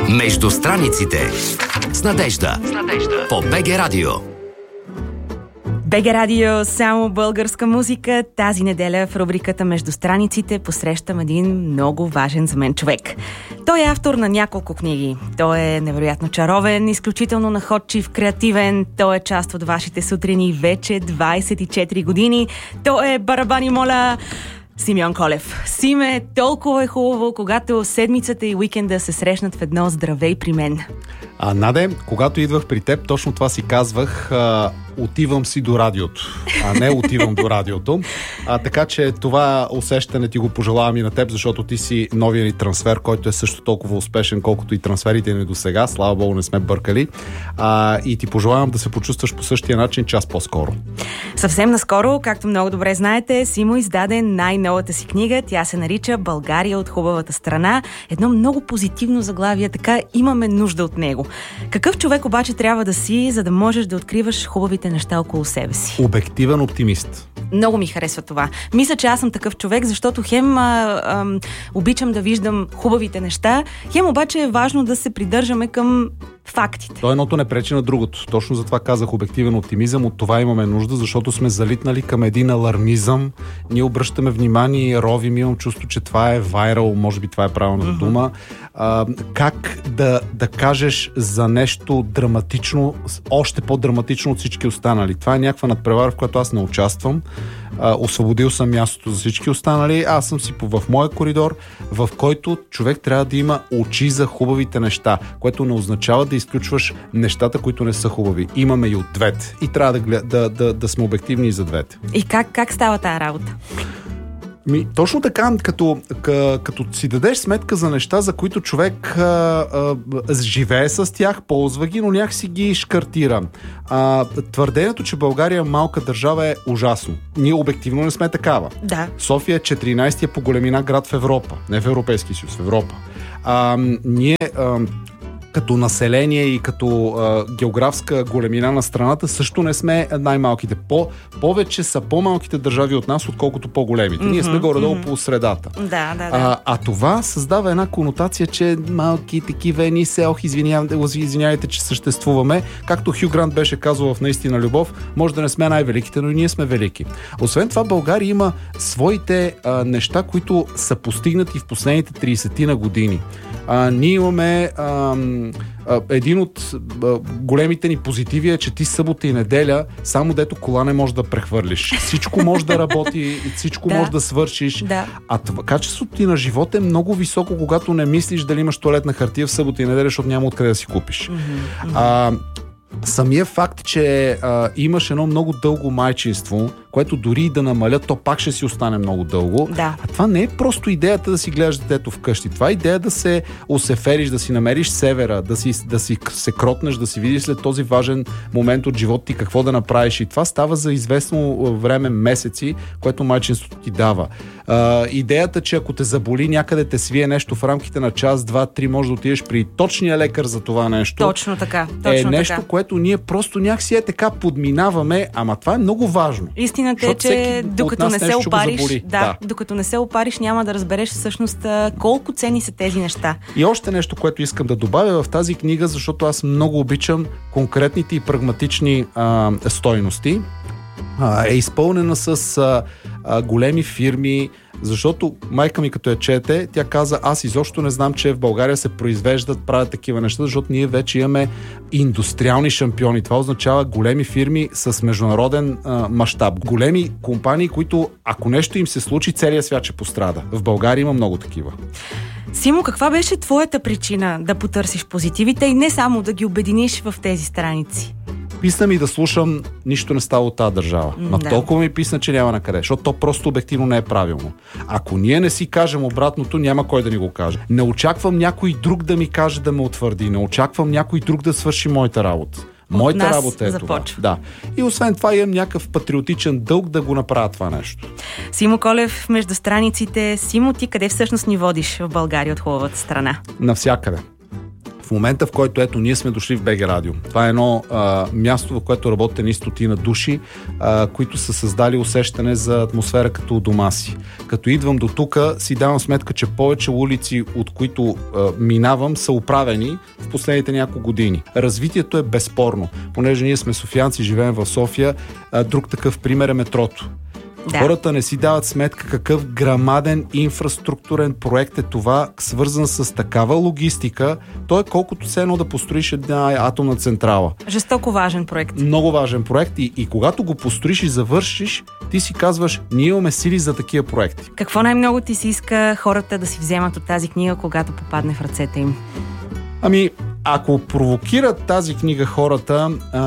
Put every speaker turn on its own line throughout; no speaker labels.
Между страниците с Надежда. По БГ Радио.
БГ Радио, само българска музика. Тази неделя в рубриката Между страниците посрещам един много важен за мен човек. Той е автор на няколко книги. Той е невероятно чаровен, изключително находчив, креативен. Той е част от вашите сутрини вече 24 години. Той е барабани моля Симеон Колев. Симе, толкова е хубаво, когато седмицата и уикенда се срещнат в едно здравей при мен.
Наде, когато идвах при теб, точно това си казвах, отивам си до радиото, а не отивам до радиото. Така че това усещане ти го пожелавам и на теб, защото ти си новия ни трансфер, който е също толкова успешен, колкото и трансферите ни до сега. Слава Богу, не сме бъркали. И ти пожелавам да се почувстваш по същия начин час по-скоро.
Съвсем наскоро, както много добре знаете, Симо издаде най-новата си книга. Тя се нарича "България от хубавата страна". Едно много позитивно заглавие, така имаме нужда от него. Какъв човек обаче трябва да си, за да можеш да откриваш хубавите неща около себе си?
Обективен оптимист.
Много ми харесва това. Мисля, че аз съм такъв човек, защото хем обичам да виждам хубавите неща, хем обаче е важно да се придържаме към фактите.
То едното не пречи на другото. Точно затова казах обективен оптимизъм. От това имаме нужда, защото сме залитнали към един алармизъм. Ние обръщаме внимание и ровим. Имам чувство, че това е вайрал, може би това е правилната дума. Как да кажеш за нещо драматично, още по-драматично от всички останали. Това е някаква надпревара, в която аз не участвам. Освободил съм мястото за всички останали. Аз съм си в моя коридор, в който човек трябва да има очи за хубавите неща, което не означава да изключваш нещата, които не са хубави. Имаме и от двете. И трябва да сме обективни и за двете.
И как става тая работа?
Точно така, като си дадеш сметка за неща, за които човек живее с тях, ползва ги, но някакси ги шкартира. Твърдението, че България е малка държава е ужасно. Ние обективно не сме такава.
Да.
София е 14-я по големина град в Европа. Не в Европейския съюз, в Европа. Ние като население и като географска големина на страната също не сме най-малките. Повече са по-малките държави от нас, отколкото по-големите. Ние сме горе-долу по средата.
Да.
А това създава една конотация, че малки такива ни селх, извинявайте, че съществуваме. Както Хю Грант беше казал в "Наистина любов", може да не сме най-великите, но и ние сме велики. Освен това, България има своите неща, които са постигнати в последните 30 години. Ние имаме един от големите ни позитиви е, че ти събота и неделя, само дето кола не можеш да прехвърлиш. Всичко може да работи, всичко може да свършиш.
Да.
А качеството ти на живота е много високо, когато не мислиш дали имаш тоалетна хартия в събота и неделя, защото няма откъде да си купиш. Самия факт, че имаш едно много дълго майчинство, което дори да намаля, то пак ще си остане много дълго.
Да.
А това не е просто идеята да си гледаш детето вкъщи. Това е идея да се осефериш, да си намериш севера, да си се кротнеш, да си видиш след този важен момент от живота ти какво да направиш. И това става за известно време, месеци, което майчинството ти дава. Идеята, че ако те заболи, някъде те свие нещо в рамките на час, два, три, може да отидеш при точния лекар за това нещо.
Точно така.
Нещо, което ние просто някакси така подминаваме, ама това е много важно.
Истината е, че докато не се опариш, докато не се опариш, няма да разбереш всъщност колко ценни са тези неща. И
още нещо, което искам да добавя в тази книга, защото аз много обичам конкретните и прагматични стойности. Е изпълнена с големи фирми, защото майка ми като я чете, тя каза: аз изобщо не знам, че в България се правят такива неща, защото ние вече имаме индустриални шампиони. Това означава големи фирми с международен мащаб. Големи компании, които ако нещо им се случи, целият свят ще пострада. В България има много такива.
Симо, каква беше твоята причина да потърсиш позитивите и не само да ги обединиш в тези страници?
Писна ми да слушам "Нищо не става от тази държава". Толкова ми писна, че няма накъде, защото то просто обективно не е правилно. Ако ние не си кажем обратното, няма кой да ни го каже. Не очаквам някой друг да ми каже, да ме утвърди. Не очаквам някой друг да свърши моята работа. Моята работа е
започва.
Това. Да. И освен това имам някакъв патриотичен дълг да го направя това нещо.
Симо Колев, между страниците. Симо, ти къде всъщност ни водиш в България от хубавата страна?
Навсякъде. В момента, в който ето ние сме дошли в БГ Радио. Това е едно място, в което работят едни стотина души, които са създали усещане за атмосфера като у дома си. Като идвам до тук, си давам сметка, че повече улици, от които минавам, са оправени в последните няколко години. Развитието е безспорно. Понеже ние сме софиянци, живеем в София, друг такъв пример е метрото. Да. Хората не си дават сметка какъв грамаден инфраструктурен проект е това, свързан с такава логистика. Той е колкото все едно да построиш една атомна централа.
Жестоко важен проект.
Много важен проект и когато го построиш и завършиш, ти си казваш, ние имаме сили за такива проекти.
Какво най-много ти си иска хората да си вземат от тази книга, когато попадне в ръцете им?
Ами, ако провокират тази книга хората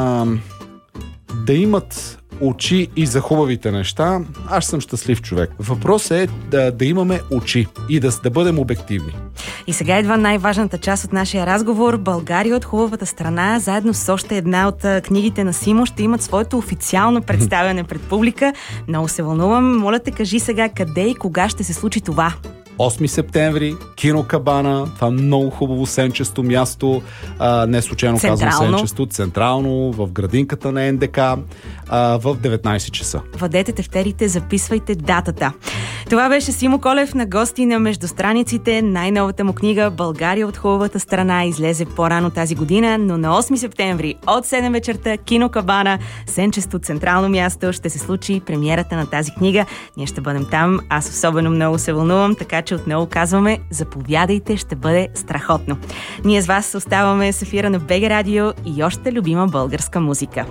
да имат очи и за хубавите неща, аз съм щастлив човек. Въпросът е да имаме очи и да бъдем обективни.
И сега идва най-важната част от нашия разговор. България от хубавата страна, заедно с още една от книгите на Симо, ще имат своето официално представяне пред публика. Много се вълнувам. Моля те, кажи сега къде и кога ще се случи това.
8 септември, Кино Кабана, това много хубаво сенчесто място, не случайно казвам сенчесто, централно, в градинката на НДК, в 19 часа.
Вадете тефтерите, записвайте датата. Това беше Симо Колев на гости на Междустраниците. Най-новата му книга "България от хубавата страна" излезе по-рано тази година, но на 8 септември от 7 вечерта Кино Кабана, сенчесто централно място, ще се случи премиерата на тази книга. Ние ще бъдем там. Аз особено много се вълнувам, така че отново казваме, заповядайте, ще бъде страхотно. Ние с вас оставаме с ефира на БГ Радио и още любима българска музика.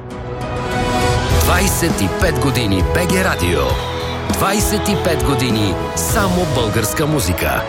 25 години БГ Радио. 25 години само българска музика.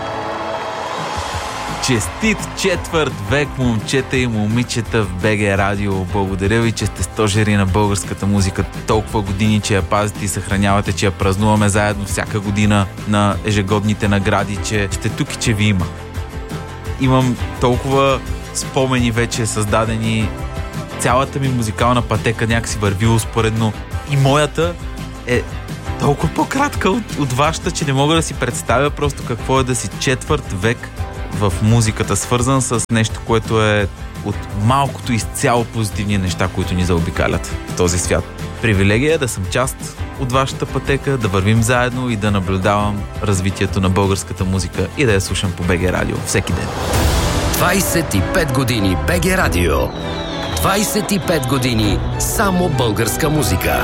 Честит четвърт век, момчета и момичета в БГ Радио. Благодаря ви, че сте стожери на българската музика толкова години, че я пазите и съхранявате, че я празнуваме заедно всяка година на ежегодните награди, че сте тук и че ви има. Имам толкова спомени вече създадени. Цялата ми музикална пътека някакси върви успоредно и моята е толкова по-кратка от вашата, че не мога да си представя просто какво е да си четвърт век в музиката, свързан с нещо, което е от малкото изцяло позитивни неща, които ни заобикалят в този свят. Привилегия е да съм част от вашата пътека, да вървим заедно и да наблюдавам развитието на българската музика и да я слушам по БГ Радио всеки ден.
25 години БГ Радио. 25 години само българска музика.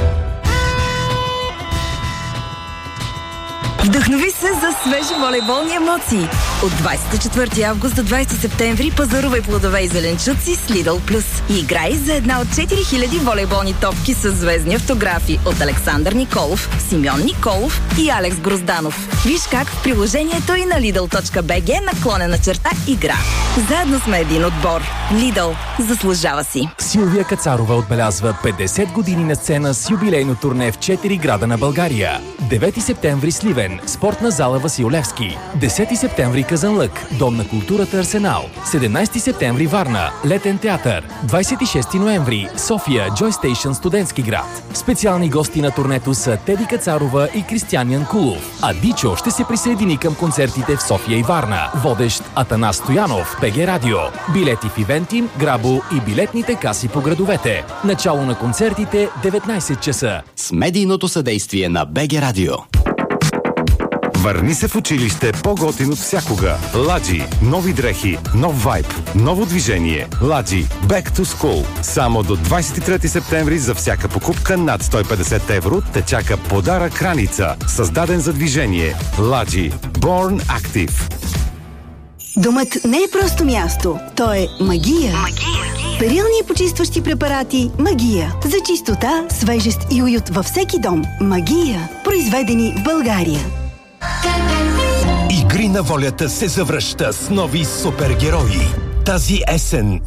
Вдъхнови се за свежи волейболни емоции. От 24 август до 20 септември пазарувай плодове и зеленчуци с Lidl Plus и играй за една от 4000 волейболни топки с звездни автографи от Александър Николов, Симеон Николов и Алекс Грозданов. Виж как в приложението и на Lidl.bg/игра. Заедно сме един отбор. Lidl заслужава си.
Силвия Кацарова отбелязва 50 години на сцена с юбилейно турне в 4 града на България. 9 септември Сливен, спортна зала Васил Левски. 10 септември Казанлък, Дом на културата Арсенал. 17 септември Варна, Летен театър. 26 ноември София, Joy Station, студентски град. Специални гости на турнето са Теди Кацарова и Кристиян Янкулов. А Дичо ще се присъедини към концертите в София и Варна. Водещ Атанас Стоянов, БГ Радио. Билети в Ивентим, Грабо и билетните каси по градовете. Начало на концертите 19 часа.
С медийното съдействие на БГ Радио.
Върни се в училище по-готин от всякога. Ладжи. Нови дрехи, нов вайб, ново движение. Ладжи. Back to School. Само до 23 септември за всяка покупка над 150 евро те чака подарък раница. Създаден за движение. Ладжи. Born Active.
Домът не е просто място. То е магия. Перилни и почистващи препарати Магия. За чистота, свежест и уют във всеки дом. Магия. Произведени в България.
Игри на волята се завръща с нови супергерои. Тази есен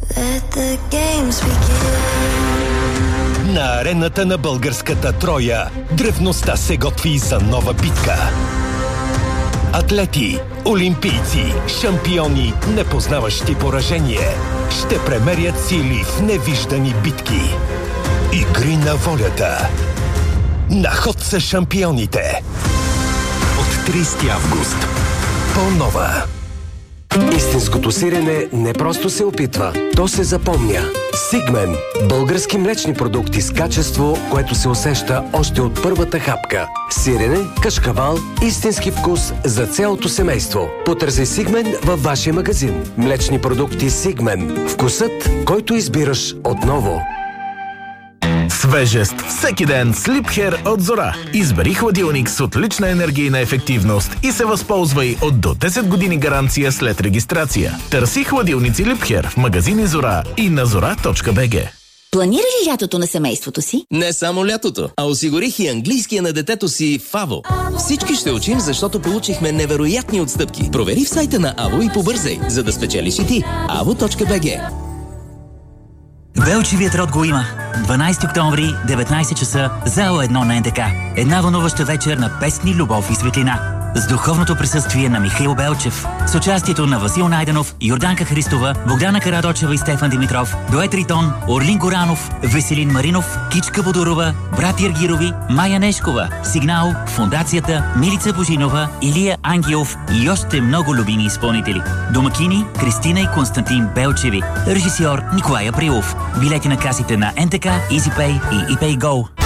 на арената на българската Троя древността се готви за нова битка. Атлети, олимпийци, шампиони, непознаващи поражение ще премерят сили в невиждани битки. Игри на волята. На ход са шампионите. От 30 август. По-нова.
Истинското сирене не просто се опитва, то се запомня. Сигмен – български млечни продукти с качество, което се усеща още от първата хапка. Сирене, кашкавал, истински вкус за цялото семейство. Потърси Сигмен във вашия магазин. Млечни продукти Сигмен. Вкусът, който избираш отново.
Свежест всеки ден с Liebherr от Зора. Избери хладилник с отлична енергийна ефективност и се възползвай от до 10 години гаранция след регистрация. Търси хладилници Liebherr в магазини Зора и на zora.bg.
Планира ли лятото на семейството си?
Не само лятото, а осигурих и английския на детето си в АВО. Всички ще учим, защото получихме невероятни отстъпки. Провери в сайта на АВО и побързай, за да спечелиш и ти. avo.bg.
Белчевият род го има. 12 октомври, 19 часа, зала 1 на НДК. Една вълнуваща вечер на песни, любов и светлина. С духовното присъствие на Михаил Белчев. С участието на Васил Найденов, Йорданка Христова, Богдана Карадочева и Стефан Димитров, Дует Ритон, Орлин Горанов, Веселин Маринов, Кичка Бодорова, брат Ергирови, Майя Нешкова, Сигнал, Фондацията, Милица Божинова, Илия Ангелов и още много любими изпълнители. Домакини Кристина и Константин Белчеви. Режисьор Николай Априлов. Билети на касите на НТК, EasyPay и ePayGo.